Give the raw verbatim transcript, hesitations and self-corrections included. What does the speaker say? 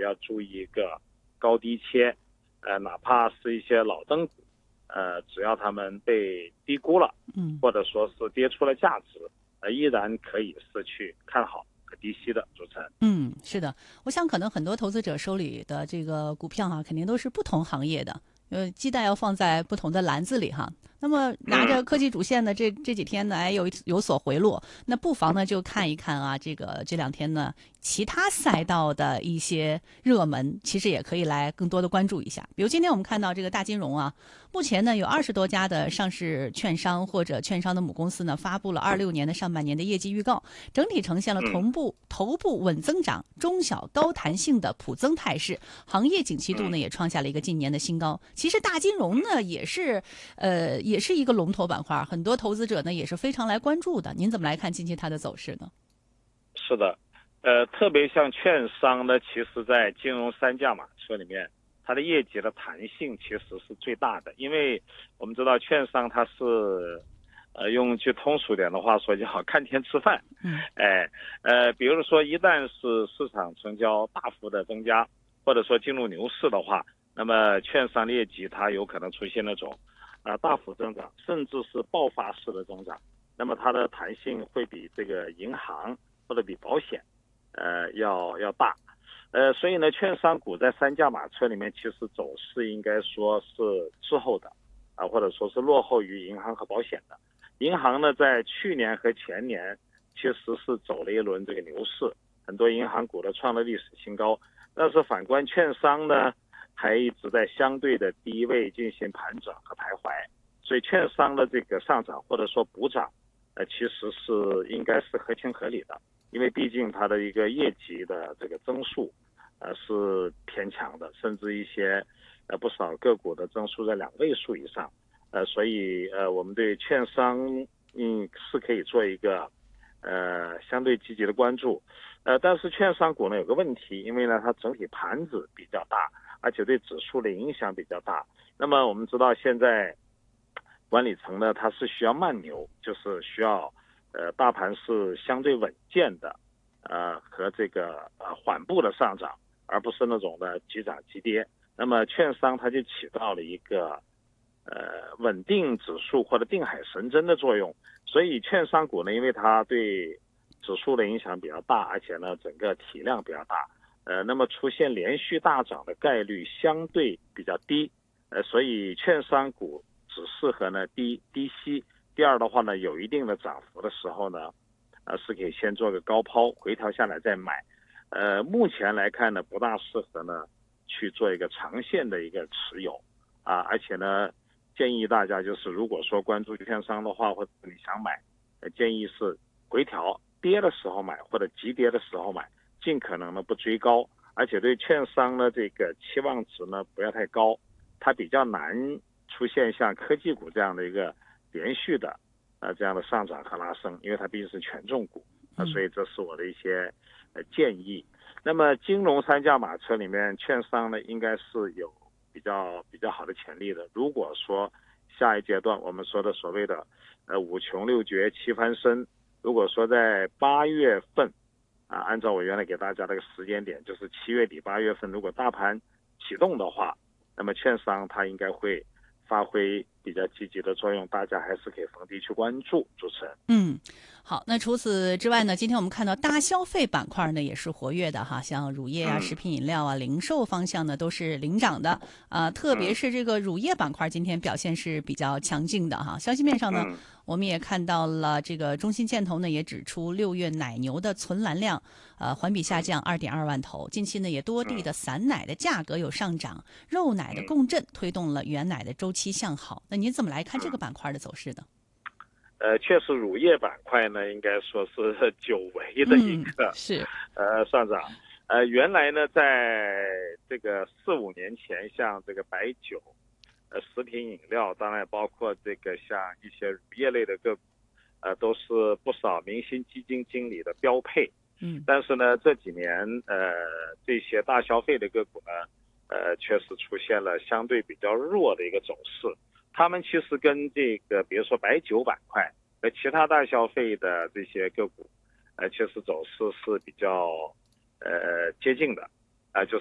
要注意一个高低切，呃，哪怕是一些老灯股，呃，只要他们被低估了， 嗯， 或者说是跌出了价值，呃，依然可以是去看好和低吸的。主持人， 嗯，是的，我想可能很多投资者手里的这个股票哈、肯定都是不同行业的，呃，鸡蛋要放在不同的篮子里哈。那么拿着科技主线的这这几天呢，哎，有有所回落，那不妨呢就看一看啊，这个这两天呢，其他赛道的一些热门，其实也可以来更多的关注一下。比如今天我们看到这个大金融啊，目前呢有二十多家的上市券商或者券商的母公司呢，发布了二六年的上半年的业绩预告，整体呈现了同步头部稳增长、中小高弹性的普增态势，行业景气度呢也创下了一个近年的新高。其实大金融呢也是，呃，也是一个龙头板块，很多投资者呢也是非常来关注的。您怎么来看近期它的走势呢？ 是的，呃，特别像券商呢，其实在金融三驾马车里面，它的业绩的弹性其实是最大的，因为我们知道券商它是，呃，用句通俗点的话说就好，看天吃饭。 嗯， 哎，呃，比如说一旦是市场成交大幅的增加，或者说进入牛市的话，那么券商业绩它有可能出现那种，啊、呃、大幅增长，甚至是爆发式的增长，那么它的弹性会比这个银行或者比保险，呃，要要大。呃，所以呢，券商股在三驾马车里面，其实走势应该说是滞后的，啊，或者说是落后于银行和保险的。银行呢，在去年和前年其实是走了一轮这个牛市，很多银行股都创了历史新高。但是反观券商呢，还一直在相对的低位进行盘整和徘徊，所以券商的这个上涨或者说补涨，呃，其实是应该是合情合理的，因为毕竟它的一个业绩的这个增速，呃，是偏强的，甚至一些呃不少个股的增速在两位数以上，呃，所以呃，我们对券商嗯是可以做一个呃相对积极的关注，呃，但是券商股呢有个问题，因为呢它整体盘子比较大，而且对指数的影响比较大。那么我们知道现在管理层呢它是需要慢牛，就是需要呃大盘是相对稳健的，呃和这个呃缓步的上涨，而不是那种的急涨急跌。那么券商它就起到了一个呃稳定指数或者定海神针的作用，所以券商股呢，因为它对指数的影响比较大，而且呢整个体量比较大，呃，那么出现连续大涨的概率相对比较低，呃，所以券商股只适合呢低低吸。第二的话呢，有一定的涨幅的时候呢，呃，是可以先做个高抛，回调下来再买。呃，目前来看呢，不大适合呢去做一个长线的一个持有啊，而且呢，建议大家就是如果说关注券商的话，或者你想买，呃，建议是回调跌的时候买，或者急跌的时候买，尽可能的不追高，而且对券商呢这个期望值呢不要太高，它比较难出现像科技股这样的一个连续的呃这样的上涨和拉升，因为它毕竟是权重股啊，所以这是我的一些呃建议。那么金融三驾马车里面，券商呢应该是有比较比较好的潜力的。如果说下一阶段我们说的所谓的呃五穷六绝七翻身，如果说在八月份啊，按照我原来给大家的一个时间点，就是七月底八月份，如果大盘启动的话，那么券商它应该会发挥比较积极的作用，大家还是可以逢低去关注。主持人， 嗯，好，那除此之外呢，今天我们看到大消费板块呢也是活跃的哈，像乳业啊、食嗯品饮料啊、零售方向呢都是领涨的啊、特别嗯是这个乳业板块今天表现是比较强劲的哈。消息面上呢， 嗯我们也看到了这个中信建投呢也指出，六月奶牛的存栏量呃环比下降二点二万头，近期呢也多地的散奶的价格有上涨，肉奶的嗯共振推动了原奶的周期向好。那您怎么来看这个嗯。 板块的走势呢？ 呃，确实乳业板块呢，应该说是久违的一嗯， 个是， 呃上涨。呃，原来呢，在这个四五年前，像这个白酒、呃食品饮料，当然包括这个像一些乳业类的个股，呃，都是不少明星基金经理的标配。 嗯。 但是呢，这几年呃这些大消费的个股呢，呃确实出现了相对比较弱的一个走势。他们其实跟这个比如说白酒板块和其他大消费的这些个股，呃，确实走势是比较呃接近的，啊、呃，就